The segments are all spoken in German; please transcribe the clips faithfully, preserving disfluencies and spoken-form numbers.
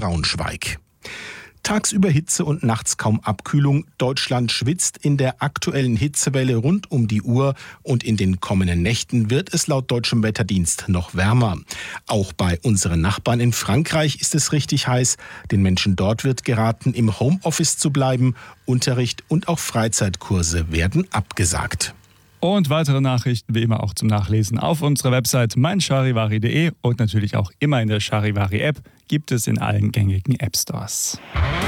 Braunschweig. Tagsüber Hitze und nachts kaum Abkühlung. Deutschland schwitzt in der aktuellen Hitzewelle rund um die Uhr und in den kommenden Nächten wird es laut deutschem Wetterdienst noch wärmer. Auch bei unseren Nachbarn in Frankreich ist es richtig heiß. Den Menschen dort wird geraten, im Homeoffice zu bleiben. Unterricht und auch Freizeitkurse werden abgesagt. Und weitere Nachrichten wie immer auch zum Nachlesen auf unserer Website mein charivari punkt de und natürlich auch immer in der Charivari-App, gibt es in allen gängigen App-Stores.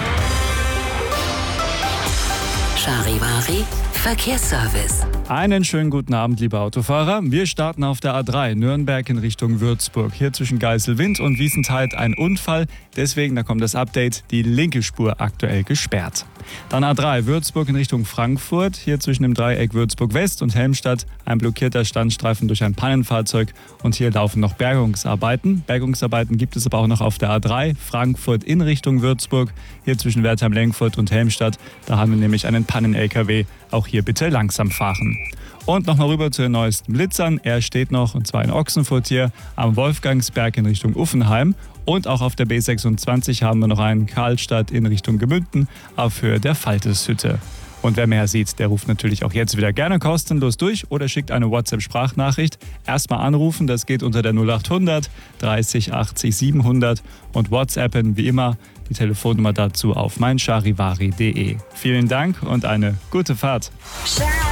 Charivari Verkehrsservice. Einen schönen guten Abend, liebe Autofahrer. Wir starten auf der A drei, Nürnberg in Richtung Würzburg. Hier zwischen Geiselwind und Wiesentheid ein Unfall. Deswegen, da kommt das Update, die linke Spur aktuell gesperrt. Dann A drei, Würzburg in Richtung Frankfurt. Hier zwischen dem Dreieck Würzburg West und Helmstadt ein blockierter Standstreifen durch ein Pannenfahrzeug. Und hier laufen noch Bergungsarbeiten. Bergungsarbeiten gibt es aber auch noch auf der A drei, Frankfurt in Richtung Würzburg. Hier zwischen Wertheim-Lenkfurt und Helmstadt. Da haben wir nämlich einen Pannen-L K W. Auch hier bitte langsam fahren. Und nochmal rüber zu den neuesten Blitzern. Er steht noch, und zwar in Ochsenfurt hier, am Wolfgangsberg in Richtung Uffenheim. Und auch auf der B sechsundzwanzig haben wir noch einen Karlstadt in Richtung Gemünden auf Höhe der Falteshütte. Und wer mehr sieht, der ruft natürlich auch jetzt wieder gerne kostenlos durch oder schickt eine WhatsApp-Sprachnachricht. Erstmal anrufen, das geht unter der null achthundert dreißig achtzig siebenhundert und WhatsAppen wie immer die Telefonnummer dazu auf mein charivari punkt de. Vielen Dank und eine gute Fahrt.